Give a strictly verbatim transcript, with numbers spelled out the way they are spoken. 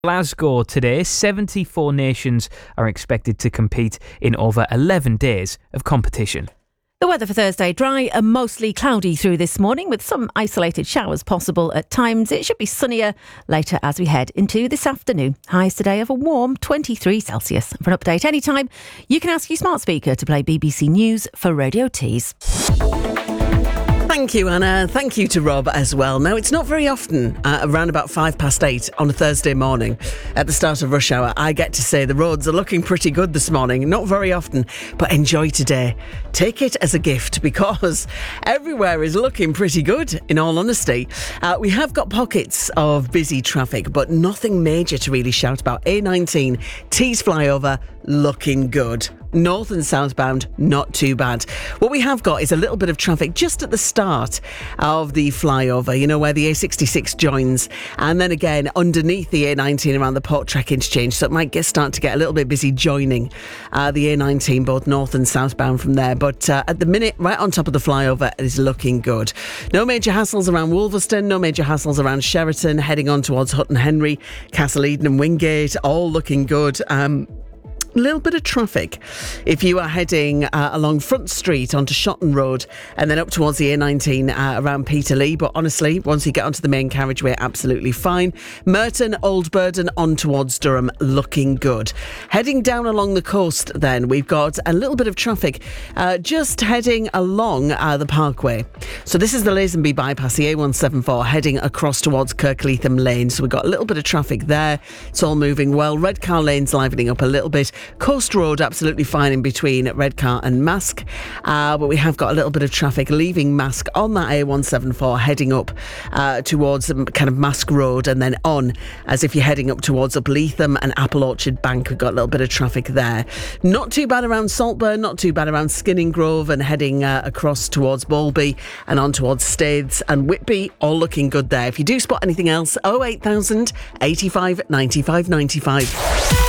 Glasgow today. seventy-four nations are expected to compete in over eleven days of competition. The weather for Thursday, dry and mostly cloudy through this morning with some isolated showers possible at times. It should be sunnier later as we head into this afternoon. Highs today of a warm twenty-three Celsius. For an update anytime, you can ask your smart speaker to play B B C News for Radio Tees. Thank you, Anna. Thank you to Rob as well. Now, it's not very often, uh, around about five past eight on a Thursday morning at the start of rush hour, I get to say the roads are looking pretty good this morning. Not very often, but enjoy today. Take it as a gift because everywhere is looking pretty good, in all honesty. Uh, we have got pockets of busy traffic, but nothing major to really shout about. A nineteen, Tees flyover, looking good. North and southbound, not too bad. What we have got is a little bit of traffic just at the start of the flyover, you know, where the A sixty-six joins. And then again, underneath the A nineteen around the Porttrek interchange. So it might get start to get a little bit busy joining uh, the A nineteen, both north and southbound from there. But uh, at the minute, right on top of the flyover, it is looking good. No major hassles around Wolverston, no major hassles around Sheraton, heading on towards Hutton Henry, Castle Eden and Wingate, all looking good. Um... A little bit of traffic if you are heading uh, along Front Street onto Shotton Road and then up towards the A nineteen uh, around Peterlee. But honestly, once you get onto the main carriageway, absolutely fine. Merton, Old Burden on towards Durham, looking good. Heading down along the coast then, we've got a little bit of traffic uh, just heading along uh, the Parkway. So this is the Lazenby bypass, the A one seventy-four, heading across towards Kirkleatham Lane. So we've got a little bit of traffic there. It's all moving well. Redcar Lane's livening up a little bit. Coast Road absolutely fine in between Redcar and Mask, uh, but we have got a little bit of traffic leaving Mask on that A one seventy-four heading up uh, towards um, kind of Mask Road and then on as if you're heading up towards Upleatham and Apple Orchard Bank. We've got a little bit of traffic there. Not too bad around Saltburn, not too bad around Skinning Grove and heading uh, across towards Bowlby and on towards Staithes and Whitby, all looking good there. If you do spot anything else, oh eight thousand, eighty-five, ninety-five, ninety-five.